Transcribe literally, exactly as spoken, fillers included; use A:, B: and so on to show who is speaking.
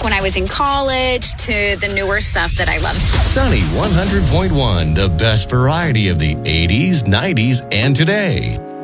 A: when I was in college to the newer stuff that I loved.
B: Sunny one hundred point one, the best variety of the eighties, nineties, and today.